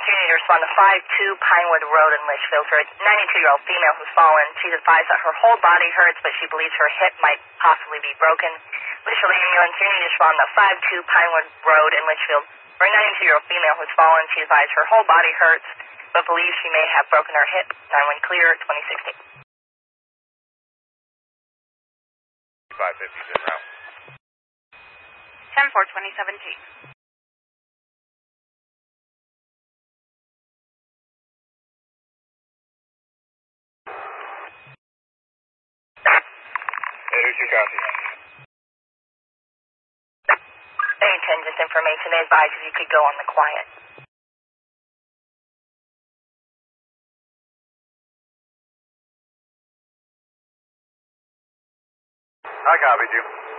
you need to respond to 52 Pinewood Road in Litchfield for a 92-year-old female who's fallen. She's advised that her whole body hurts, but she believes her hip might possibly be broken. Litchfield ambulance, you need to respond to 52 Pinewood Road in Litchfield for a 92-year-old female who's fallen. She advised her whole body hurts, but believes she may have broken her hip. 9-1 clear, 2016. 550's en route. 10-4-2017. Here's your copy. 810, just information. They advise if you could go on the quiet. I copied you.